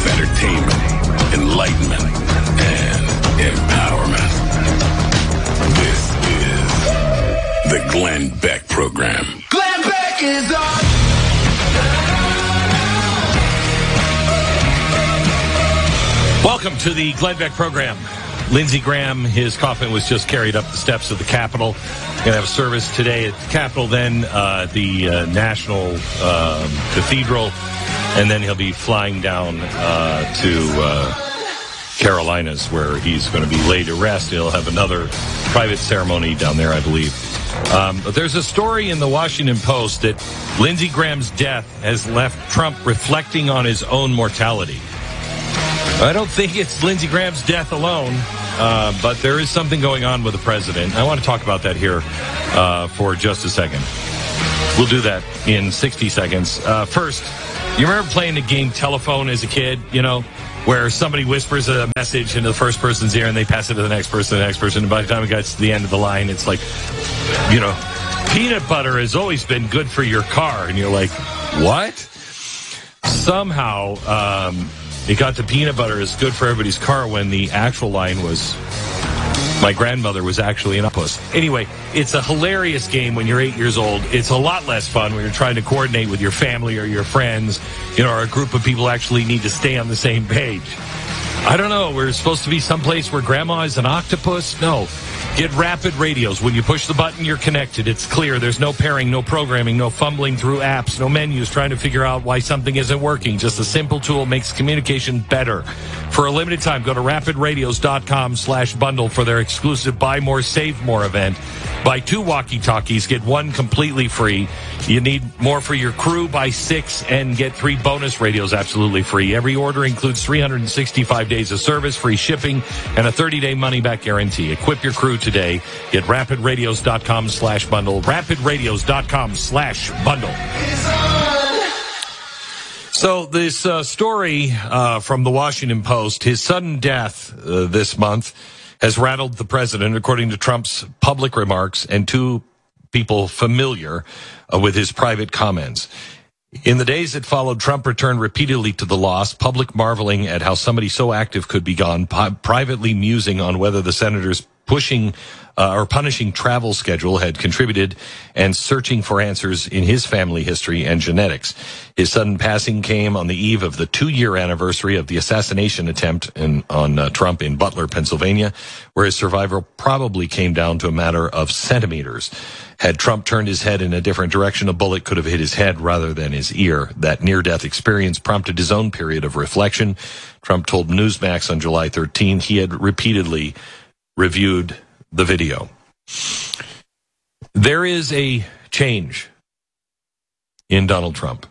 of entertainment, enlightenment, and empowerment. This is the Glenn Beck Program. Glenn Beck is on. Welcome to the Glenn Beck Program. Lindsey Graham, his coffin was just carried up the steps of the Capitol. Going to have a service today at the Capitol, then the National Cathedral, and then he'll be flying down to Carolinas, where he's going to be laid to rest. He'll have another private ceremony down there, I believe. But there's a story in the Washington Post that Lindsey Graham's death has left Trump reflecting on his own mortality. I don't think it's Lindsey Graham's death alone, but there is something going on with the president. I want to talk about that here for just a second. We'll do that in 60 seconds. First, you remember playing the game telephone as a kid, you know, where somebody whispers a message into the first person's ear and they pass it to the next person, and by the time it gets to the end of the line, it's like, you know, peanut butter has always been good for your car. And you're like, what? Somehow, it got to peanut butter is good for everybody's car when the actual line was, my grandmother was actually an octopus. Anyway, it's a hilarious game when you're 8 years old. It's a lot less fun when you're trying to coordinate with your family or your friends, you know, or a group of people actually need to stay on the same page. I don't know. We're supposed to be someplace where grandma is an octopus? No. Get Rapid Radios. When you push the button, you're connected. It's clear. There's no pairing, no programming, no fumbling through apps, no menus trying to figure out why something isn't working. Just a simple tool makes communication better. For a limited time, go to rapidradios.com/bundle for their exclusive Buy More, Save More event. Buy 2 walkie-talkies, get 1 completely free. You need more for your crew, buy 6 and get 3 bonus radios absolutely free. Every order includes 365 days of service, free shipping, and a 30-day money-back guarantee. Equip your crew today. Get rapidradios.com/bundle. Rapidradios.com/bundle. So this story from the Washington Post, his sudden death this month has rattled the president, according to Trump's public remarks and 2 people familiar with his private comments. In the days that followed, Trump returned repeatedly to the loss, public marveling at how somebody so active could be gone, privately musing on whether the senator's punishing travel schedule had contributed, and searching for answers in his family history and genetics. His sudden passing came on the eve of the 2-year anniversary of the assassination attempt on Trump in Butler, Pennsylvania, where his survival probably came down to a matter of centimeters. Had Trump turned his head in a different direction, a bullet could have hit his head rather than his ear. That near-death experience prompted his own period of reflection. Trump told Newsmax on July 13th he had repeatedly reviewed the video. There is a change in Donald Trump.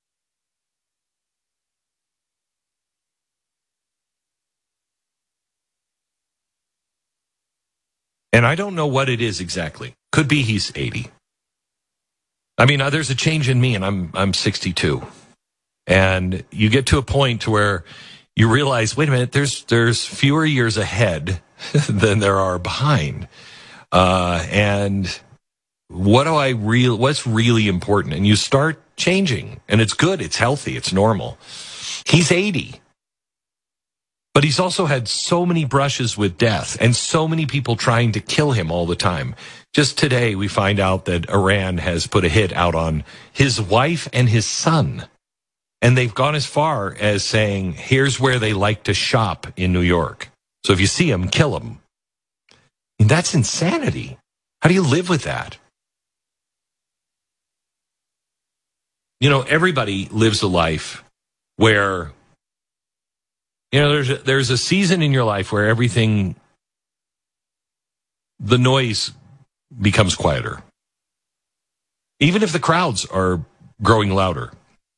And I don't know what it is exactly. Could be he's 80. I mean, there's a change in me, and I'm 62. And you get to a point where you realize, wait a minute, there's fewer years ahead than there are behind. And what's really important? And you start changing, and it's good, it's healthy, it's normal. He's 80. But he's also had so many brushes with death and so many people trying to kill him all the time. Just today, we find out that Iran has put a hit out on his wife and his son. And they've gone as far as saying, here's where they like to shop in New York. So if you see him, kill him. And that's insanity. How do you live with that? You know, everybody lives a life where, you know, there's a season in your life where everything, the noise becomes quieter. Even if the crowds are growing louder.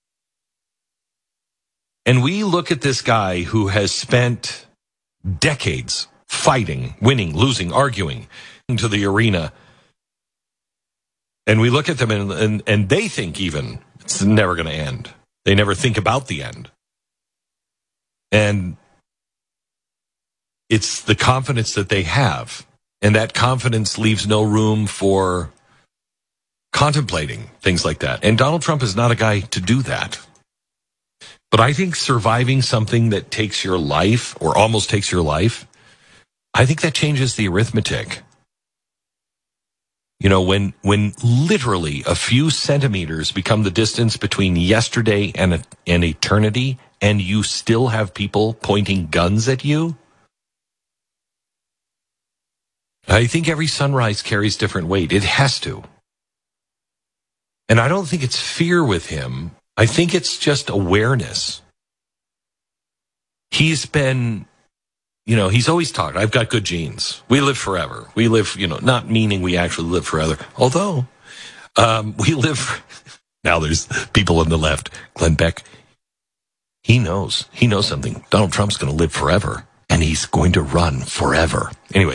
And we look at this guy who has spent decades fighting, winning, losing, arguing into the arena. And we look at them and they think even it's never going to end. They never think about the end. And it's the confidence that they have. And that confidence leaves no room for contemplating things like that. And Donald Trump is not a guy to do that. But I think surviving something that takes your life or almost takes your life, I think that changes the arithmetic. You know, when literally a few centimeters become the distance between yesterday and eternity, and you still have people pointing guns at you, I think every sunrise carries different weight. It has to. And I don't think it's fear with him. I think it's just awareness. He's been, he's always talked, I've got good genes. We live forever. We live, not meaning we actually live forever. Although, we live, now there's people on the left. Glenn Beck, he knows something. Donald Trump's going to live forever, and he's going to run forever. Anyway,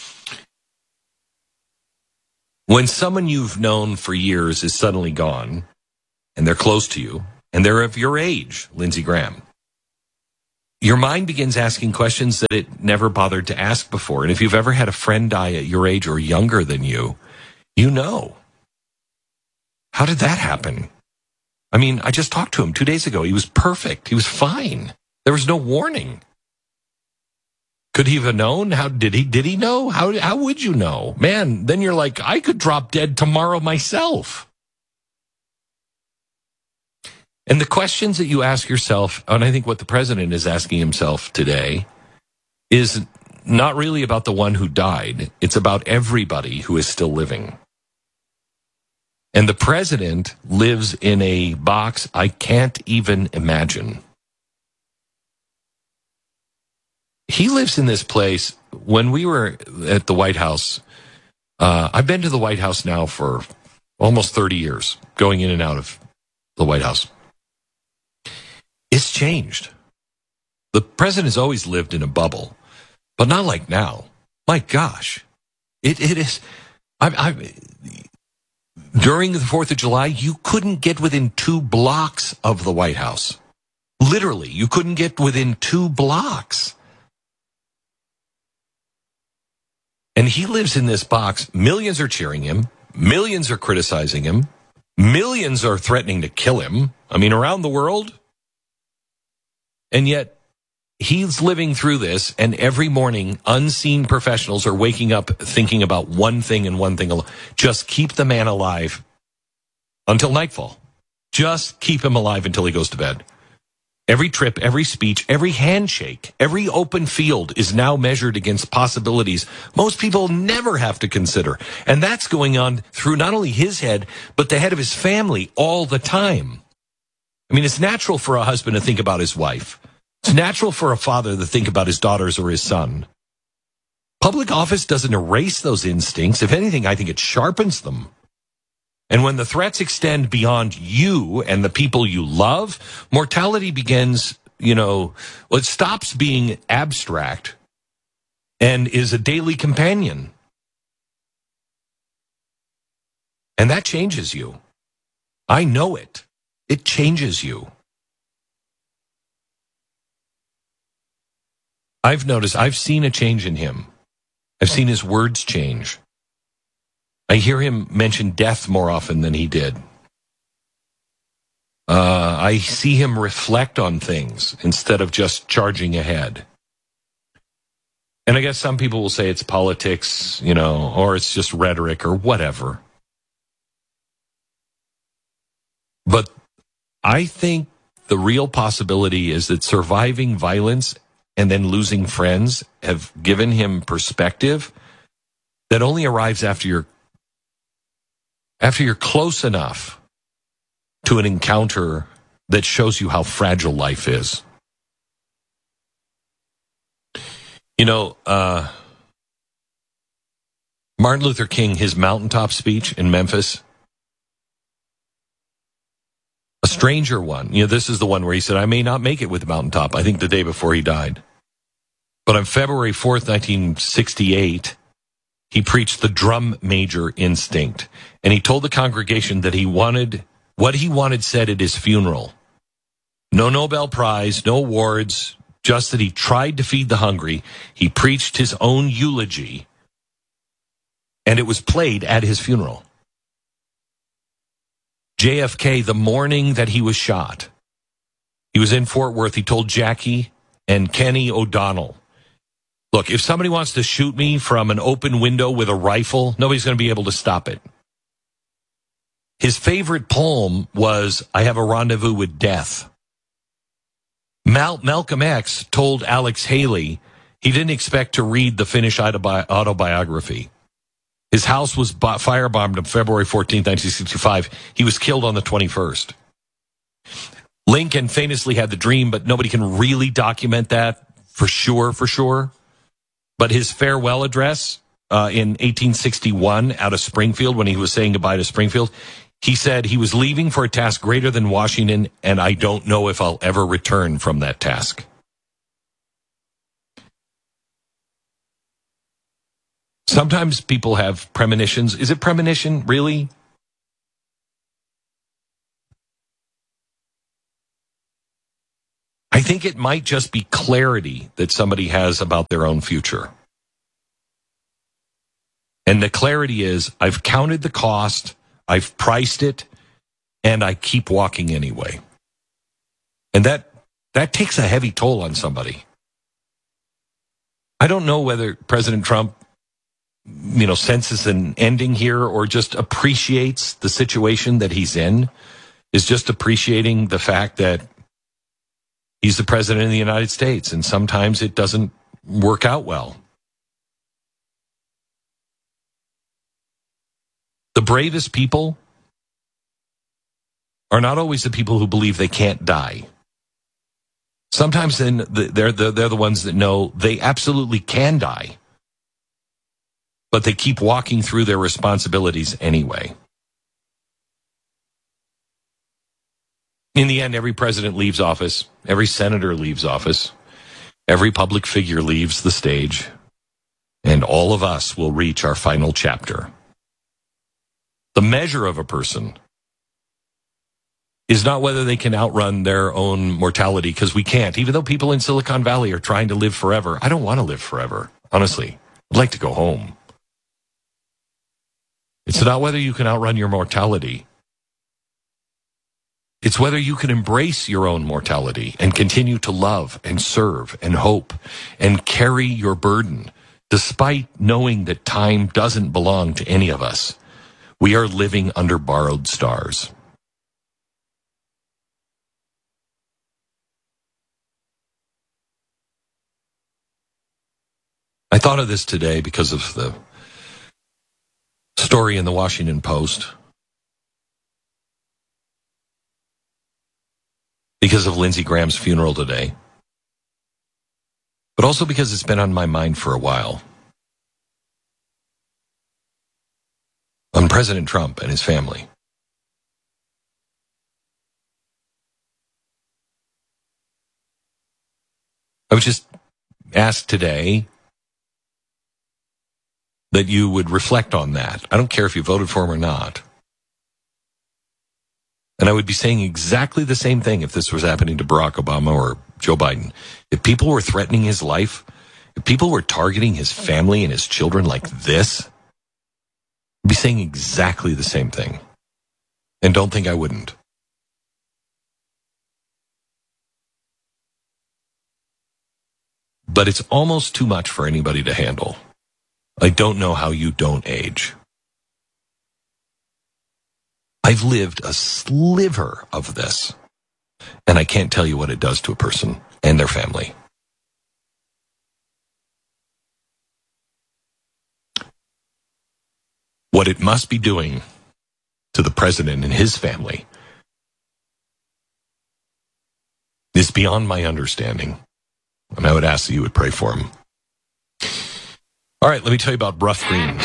when someone you've known for years is suddenly gone, and they're close to you, and they're of your age, Lindsey Graham, your mind begins asking questions that it never bothered to ask before. And if you've ever had a friend die at your age or younger than you, you know. How did that happen? I mean, I just talked to him 2 days ago. He was perfect. He was fine. There was no warning. Could he have known? How did he know? How would you know? Man, then you're like, I could drop dead tomorrow myself. And the questions that you ask yourself, and I think what the president is asking himself today, is not really about the one who died. It's about everybody who is still living. And the president lives in a box I can't even imagine. He lives in this place. When we were at the White House, I've been to the White House now for almost 30 years, going in and out of the White House. It's changed. The president has always lived in a bubble, but not like now. My gosh. It is. During the 4th of July, you couldn't get within 2 blocks of the White House. Literally, you couldn't get within 2 blocks. And he lives in this box. Millions are cheering him. Millions are criticizing him. Millions are threatening to kill him. I mean, around the world. And yet, he's living through this, and every morning, unseen professionals are waking up thinking about one thing and one thing alone. Just keep the man alive until nightfall. Just keep him alive until he goes to bed. Every trip, every speech, every handshake, every open field is now measured against possibilities most people never have to consider. And that's going on through not only his head, but the head of his family all the time. I mean, it's natural for a husband to think about his wife. It's natural for a father to think about his daughters or his son. Public office doesn't erase those instincts. If anything, I think it sharpens them. And when the threats extend beyond you and the people you love, mortality begins, it stops being abstract and is a daily companion. And that changes you. I know it. It changes you. I've seen a change in him. I've seen his words change. I hear him mention death more often than he did. I see him reflect on things instead of just charging ahead. And I guess some people will say it's politics, or it's just rhetoric or whatever. But I think the real possibility is that surviving violence and then losing friends have given him perspective that only arrives after you're close enough to an encounter that shows you how fragile life is. Martin Luther King, his mountaintop speech in Memphis, a stranger one. This is the one where he said, I may not make it with the mountaintop, I think the day before he died. But on February 4th, 1968, he preached the drum major instinct. And he told the congregation that what he wanted said at his funeral. No Nobel Prize, no awards, just that he tried to feed the hungry. He preached his own eulogy, and it was played at his funeral. JFK, the morning that he was shot, He was in Fort Worth. He told Jackie and Kenny O'Donnell, look, if somebody wants to shoot me from an open window with a rifle, nobody's going to be able to stop it. His favorite poem was, I Have a Rendezvous with Death. Malcolm X told Alex Haley he didn't expect to read the Finnish autobiography. His house was firebombed on February 14, 1965. He was killed on the 21st. Lincoln famously had the dream, but nobody can really document that for sure. But his farewell address in 1861 out of Springfield, when he was saying goodbye to Springfield, he said he was leaving for a task greater than Washington, and I don't know if I'll ever return from that task. Sometimes people have premonitions. Is it premonition, really? I think it might just be clarity that somebody has about their own future. And the clarity is, I've counted the cost, I've priced it, and I keep walking anyway. And that takes a heavy toll on somebody. I don't know whether President Trump, senses an ending here or just appreciates the situation that he's in, is just appreciating the fact that he's the president of the United States, and sometimes it doesn't work out well. The bravest people are not always the people who believe they can't die. Sometimes then they're the ones that know they absolutely can die, but they keep walking through their responsibilities anyway. In the end, every president leaves office, every senator leaves office, every public figure leaves the stage, and all of us will reach our final chapter. The measure of a person is not whether they can outrun their own mortality, because we can't. Even though people in Silicon Valley are trying to live forever, I don't want to live forever, honestly. I'd like to go home. It's not whether you can outrun your mortality. It's whether you can embrace your own mortality and continue to love and serve and hope and carry your burden, despite knowing that time doesn't belong to any of us. We are living under borrowed stars. I thought of this today because of the story in the Washington Post, because of Lindsey Graham's funeral today, but also because it's been on my mind for a while. On President Trump and his family. I was just asked today that you would reflect on that. I don't care if you voted for him or not. And I would be saying exactly the same thing if this was happening to Barack Obama or Joe Biden. If people were threatening his life, if people were targeting his family and his children like this, I'd be saying exactly the same thing. And don't think I wouldn't. But it's almost too much for anybody to handle. I don't know how you don't age. I've lived a sliver of this, and I can't tell you what it does to a person and their family. What it must be doing to the president and his family is beyond my understanding, and I would ask that you would pray for him. All right, let me tell you about Rough Greens.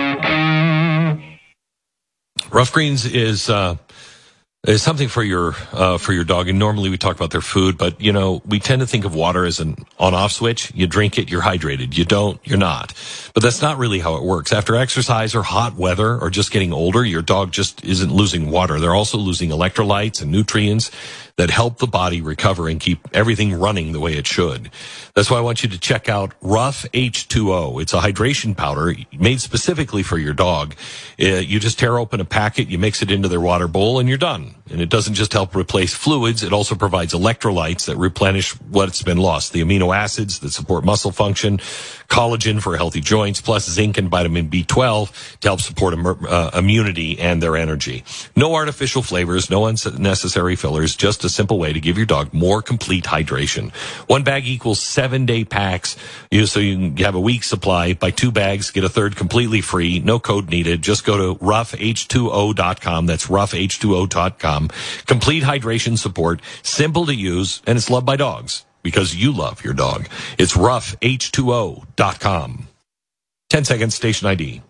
Rough Greens is something for your dog, and normally we talk about their food, but we tend to think of water as an on-off switch. You drink it, you're hydrated. You don't, you're not. But that's not really how it works. After exercise or hot weather or just getting older, your dog just isn't losing water. They're also losing electrolytes and nutrients that help the body recover and keep everything running the way it should. That's why I want you to check out Rough H2O. It's a hydration powder made specifically for your dog. You just tear open a packet, you mix it into their water bowl, and you're done. And it doesn't just help replace fluids, it also provides electrolytes that replenish what's been lost. The amino acids that support muscle function, collagen for healthy joints, plus zinc and vitamin B12 to help support immunity and their energy. No artificial flavors, no unnecessary fillers, just a simple way to give your dog more complete hydration. One bag equals 7-day packs, so you can have a week's supply. Buy 2 bags, get a third completely free, no code needed. Just go to roughh2o.com. That's roughh2o.com. Complete hydration support, simple to use, and it's loved by dogs because you love your dog. It's roughh2o.com. 10 seconds, station ID.